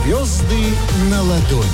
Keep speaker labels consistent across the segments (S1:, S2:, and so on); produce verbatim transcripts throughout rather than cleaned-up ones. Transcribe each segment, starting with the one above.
S1: Звезды на ладони.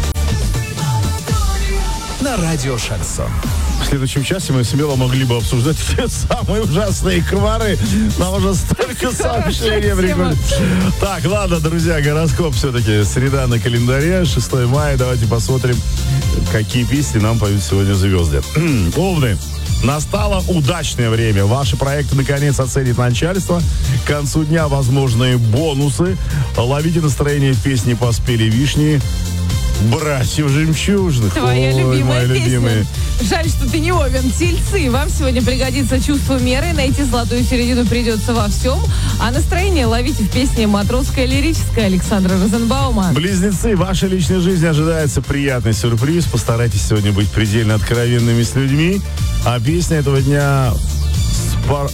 S1: На радио «Шансон».
S2: В следующем часе мы смело могли бы обсуждать все самые ужасные комары. Нам уже столько сообщений приходит. Так, ладно, друзья, гороскоп все-таки. Среда на календаре, шестое мая. Давайте посмотрим, какие песни нам поют сегодня звезды. Овны. Настало удачное время. Ваши проекты наконец оценит начальство. К концу дня возможные бонусы. Ловите настроение песни «Поспели вишни». Братьев жемчужных.
S3: Твоя
S2: Ой,
S3: любимая песня.
S2: Любимая.
S3: Жаль, что ты не овен. Тельцы. Вам сегодня пригодится чувство меры. Найти золотую середину придется во всем. А настроение ловите в песне «Матросская лирическая» Александра Розенбаума.
S2: Близнецы. В вашей личной жизни ожидается приятный сюрприз. Постарайтесь сегодня быть предельно откровенными с людьми. А песня этого дня с, пар...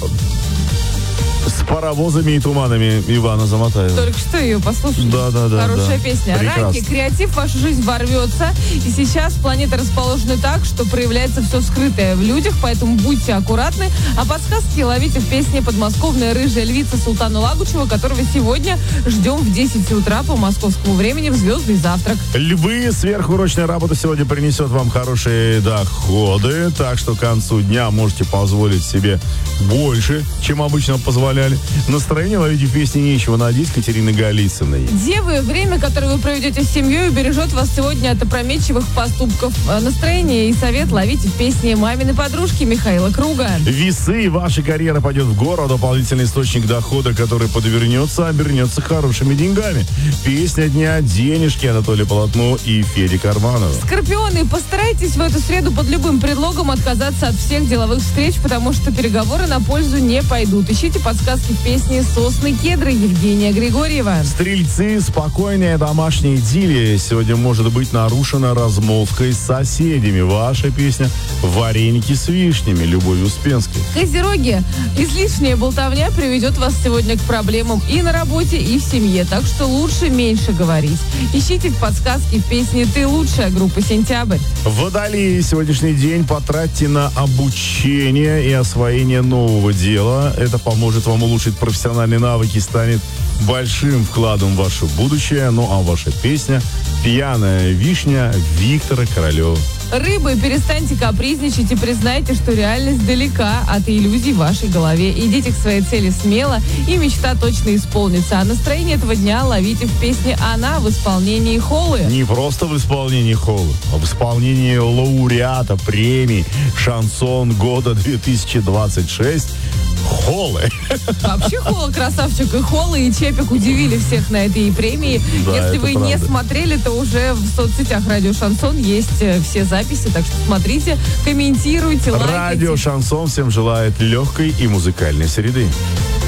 S2: с паровозами и туманами Ивана Заматаева.
S3: Только что ее послушали.
S2: Да, да, да.
S3: Хорошая
S2: да.
S3: песня.
S2: Прекрасно.
S3: Раки, креатив в вашу жизнь ворвется. И сейчас планеты расположены так, что проявляется все скрытое в людях, поэтому будьте аккуратны. А подсказки ловите в песне «Подмосковная рыжая львица» Султана Лагучева, которого сегодня ждем в десять утра по московскому времени в «Звездный завтрак».
S2: Львы, сверхурочная работа сегодня принесет вам хорошие доходы, так что к концу дня можете позволить себе больше, чем обычно позволяли. Настроение ловите в песне «Нечего надеть» Катерины Голицыной.
S3: Девы, время, которое вы проведете с семьей, убережет вас сегодня от опрометчивых поступков. Настроение и совет ловите в песне «Мамины подружки» Михаила Круга.
S2: Весы, ваша карьера пойдет в гору, а дополнительный источник дохода, который подвернется, обернется хорошими деньгами. Песня дня «Денежки» Анатолия Полотно и Феди Карманова.
S3: Скорпионы, постарайтесь в эту среду под любым предлогом отказаться от всех деловых встреч, потому что переговоры на пользу не пойдут. Ищите подсказки в песне «Сосны кедры» Евгения Григорьева.
S2: Стрельцы, спокойная домашняя идиллия сегодня может быть нарушена размолвкой с соседями. Ваша песня «Вареники с вишнями» Любови Успенской.
S3: Козероги, излишняя болтовня приведет вас сегодня к проблемам и на работе, и в семье, так что лучше меньше говорить. Ищите подсказки в песне «Ты лучшая» группы «Сентябрь».
S2: Водолеи, сегодняшний день потратьте на обучение и освоение нового дела. Это поможет вам улучшить профессиональные навыки, станет большим вкладом в ваше будущее. Ну а ваша песня «Пьяная вишня» Виктора Королева.
S3: Рыбы, перестаньте капризничать и признайте, что реальность далека от иллюзий в вашей голове. Идите к своей цели смело, и мечта точно исполнится. А настроение этого дня ловите в песне «Она» в исполнении Холлы.
S2: Не просто в исполнении Холлы, а в исполнении лауреата премии «Шансон года две тысячи двадцать шесть» Холлы.
S3: Вообще Холла красавчик. И Холла, и Чепик удивили всех на этой премии.
S2: Да,
S3: Если вы
S2: правда.
S3: не смотрели, то уже в соцсетях Радио Шансон есть э, все записи. Так что смотрите, комментируйте, лайкайте.
S2: Радио Шансон всем желает легкой и музыкальной среды.